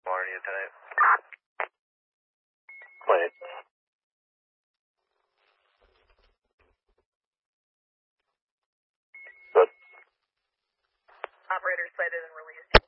Morning tonight. Wait. Good. Operator cited and released.